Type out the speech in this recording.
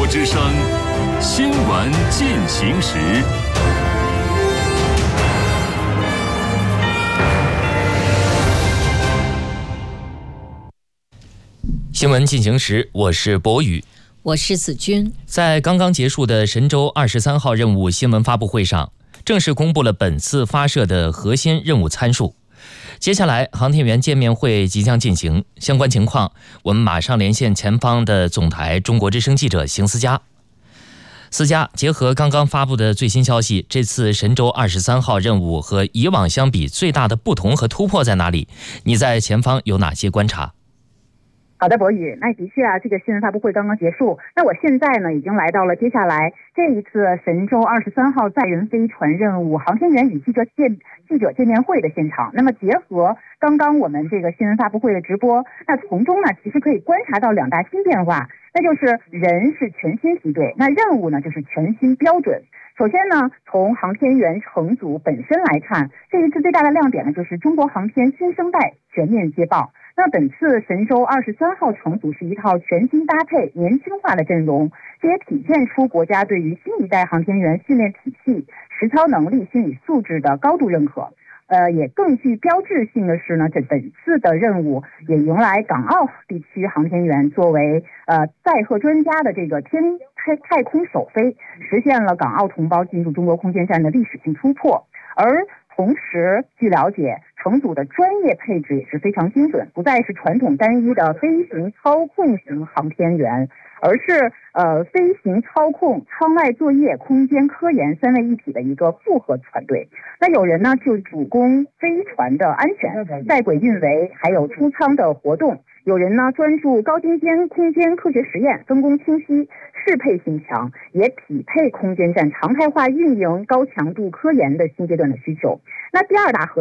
之声新闻进行时。 新闻进行时，我是博宇， 我是子君。 在刚刚结束的神舟23号任务新闻发布会上，正式公布了本次发射的核心任务参数。接下来航天员见面会即将进行，相关情况我们马上连线前方的总台中国之声记者邢思佳。思佳，结合刚刚发布的最新消息，这次神舟23号任务和以往相比最大的不同和突破在哪里？你在前方有哪些观察？ 好的，博宇，那的确啊，这个新闻发布会刚刚结束，那我现在呢已经来到了接下来这一次神舟23号载人飞船任务航天员与记者见面会的现场。那么结合刚刚我们这个新闻发布会的直播，那从中呢其实可以观察到两大新变化，那就是人是全新梯队，那任务呢就是全新标准。首先呢，从航天员乘组本身来看，这一次最大的亮点呢就是中国航天新生代全面接报。那本次神舟23号乘组是一套全新搭配、年轻化的阵容，这也体现出国家对于新一代航天员训练体系、实操能力、心理素质的高度认可。也更具标志性的是呢，这本次的任务也迎来港澳地区航天员作为载荷专家的这个太空首飞，实现了港澳同胞进入中国空间站的历史性突破。而同时，据了解，乘组的专业配置也是非常精准，不再是传统单一的飞行操控型航天员，而是飞行操控、舱外作业、空间科研三位一体的一个复合团队。那有人呢就主攻飞船的安全、在轨运维，还有出舱的活动；有人呢专注高精尖空间科学实验，分工清晰，适配性强，也匹配空间站常态化运营、高强度科研的新阶段的需求。那第二大核